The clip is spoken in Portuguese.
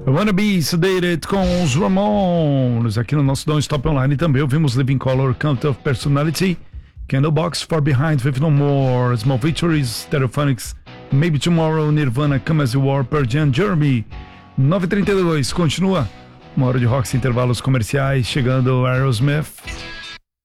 I Wanna Be Sedated com os Ramones. Aqui no nosso Don't Stop Online também ouvimos Living Colour, Cult of Personality, Candlebox, Far Behind, With No More, Small Victories, Stereophonics, Maybe Tomorrow, Nirvana, Come As You Are, Pearl Jam, Jeremy. 9h32, continua. Uma hora de rock sem intervalos comerciais, chegando Aerosmith.